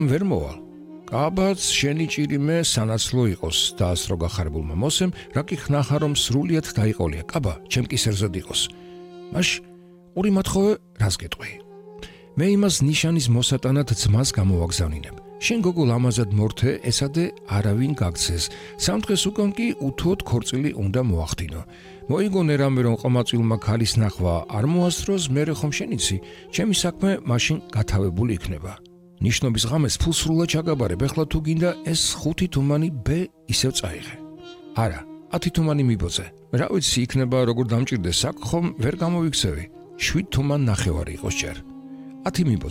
ვერ მოვალ. კაბაც შენი ჭირიმე სანაცვლო იყოს და ასრო გახარებულმა მოსემ, რა კი ხნახა რომ სრულიად დაიყოლია. კაბა, ჩემ კისერზად იყოს. მაშ ორი მათხოვე რას გეტყვი? მე იმას ნიშანის მოსატანად ძმას გამოვაგზავნინებ. შენ გოგო ლამაზად მორთე, ესადე არავინ გაგცეს. სამთხეს უკან კი უთუოდ ქორწილი უნდა მოახდინო. მოიგონე რამე რომ ყომაწვილმა ქალის ნახვა არ მოასწროს, მერე ხომ შენიცი, ჩემი საქმე მაშინ გათავებული იქნება. ნიშნობის ღამეს ფულს სრულად ჩაგაბარებ, ეხლა თუ გინდა ეს 5 თუმანი ბე ისევ წაიღე. არა, 10 თუმანი მიბოძე. რა ვიცი იქნება როგორ დამჭირდეს, აქ ხომ ვერ გამოვიქცევი. 7 თუმან ნახევარი იყოს ჯერ. 10 მიბოძე.